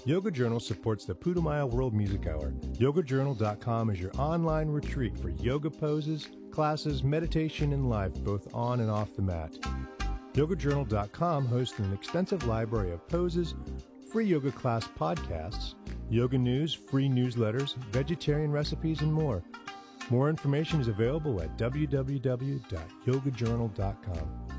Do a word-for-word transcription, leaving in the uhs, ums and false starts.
Yoga Journal supports the Putumayo World Music Hour. yoga journal dot com is your online retreat for yoga poses, classes, meditation, and life, both on and off the mat. yoga journal dot com hosts an extensive library of poses, free yoga class podcasts, yoga news, free newsletters, vegetarian recipes, and more. More information is available at w w w dot yoga journal dot com.